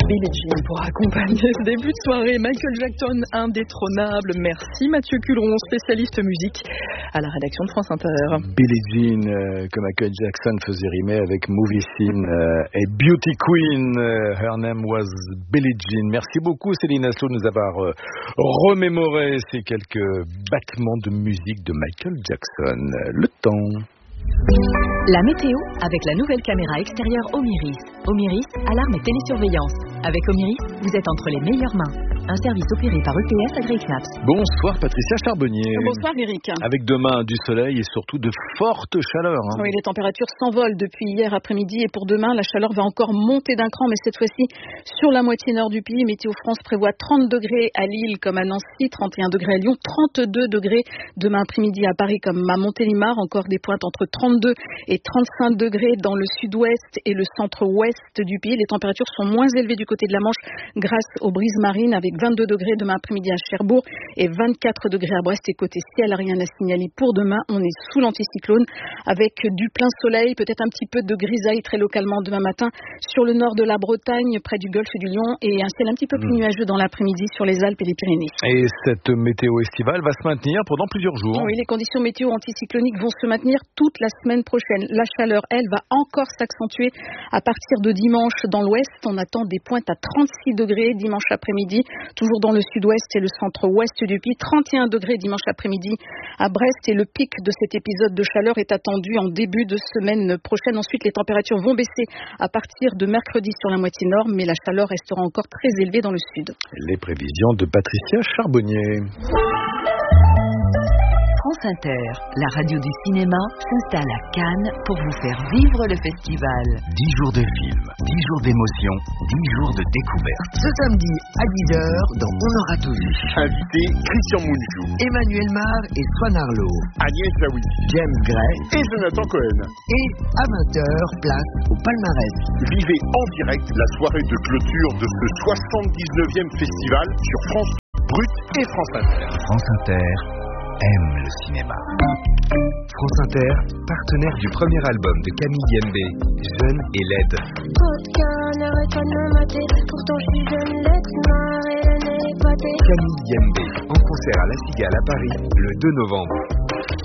Billie Jean pour accompagner ce début de soirée. Michael Jackson indétrônable. Merci Mathieu Culeron, spécialiste musique à la rédaction de France Inter. Billie Jean, que Michael Jackson faisait rimer avec Movie Scene et Beauty Queen. Her name was Billie Jean. Merci beaucoup Céline Aslo de nous avoir remémoré ces quelques battements de musique de Michael Jackson. Le temps. La météo avec la nouvelle caméra extérieure Omiris. Omiris, alarme et télésurveillance. Avec Omiris, vous êtes entre les meilleures mains. Un service opéré par EPS AgriKnaps. Bonsoir Patricia Charbonnier. Bonsoir Eric. Avec demain du soleil et surtout de fortes chaleurs. Oui, les températures s'envolent depuis hier après-midi et pour demain, la chaleur va encore monter d'un cran, mais cette fois-ci sur la moitié nord du pays. Météo France prévoit 30 degrés à Lille comme à Nancy, 31 degrés à Lyon, 32 degrés demain après-midi à Paris comme à Montélimar, encore des pointes entre 32 et 35 degrés dans le sud-ouest et le centre-ouest du pays. Les températures sont moins élevées du côté de la Manche grâce aux brises marines avec 22 degrés demain après-midi à Cherbourg et 24 degrés à Brest. Et côté ciel, rien à signaler pour demain. On est sous l'anticyclone avec du plein soleil, peut-être un petit peu de grisaille très localement demain matin sur le nord de la Bretagne, près du golfe du Lion, et un ciel un petit peu plus nuageux dans l'après-midi sur les Alpes et les Pyrénées. Et cette météo estivale va se maintenir pendant plusieurs jours. Oui, les conditions météo anticycloniques vont se maintenir toute la semaine prochaine. La chaleur, elle, va encore s'accentuer à partir de dimanche dans l'ouest. On attend des pointes à 36 degrés dimanche après-midi, toujours dans le sud-ouest et le centre-ouest du pays. 31 degrés dimanche après-midi à Brest. Et le pic de cet épisode de chaleur est attendu en début de semaine prochaine. Ensuite, les températures vont baisser à partir de mercredi sur la moitié nord, mais la chaleur restera encore très élevée dans le sud. Les prévisions de Patricia Charbonnier. France Inter, la radio du cinéma, s'installe à Cannes pour vous faire vivre le festival. 10 jours de films, 10 jours d'émotion, 10 jours de découverte. Ce samedi à 10h dans On aura tout vu. Invité Christian Mounjou, Emmanuel Mar et Swan Arlo, Agnès Jaoui, James Gray et Jonathan Cohen. Et à 20h, place au palmarès. Vivez en direct la soirée de clôture de ce 79e festival sur France Brut et France Inter. France Inter aime le cinéma. France Inter, partenaire du premier album de Camille Yembe, Jeune et laide. Aucun n'arrête pas de me mater, pourtant je suis jeune, laide, noire et le nez épaté. Camille Yembe, en concert à La Cigale à Paris, le 2 novembre.